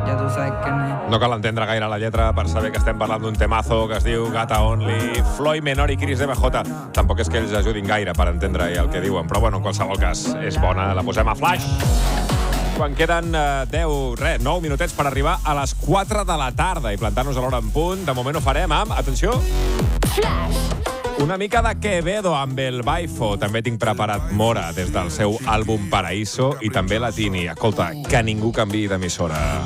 No cal entendre gaire la lletra per saber que estem parlant d'un temazo que es diu Gata Only. Floyd Menor i Chris MJ. Tampoc és que ells ajudin gaire per entendre el que diuen, però bueno, en qualsevol cas és bona. La posem a flash. Quan queden 9 minutets per arribar a les 4 de la tarda i plantar-nos a l'hora en punt. De moment ho farem amb, atenció, una mica de Quevedo amb el Baifo. També tinc preparat Mora des del seu àlbum Paraíso i també la Tini. Escolta, que ningú canviï d'emissora.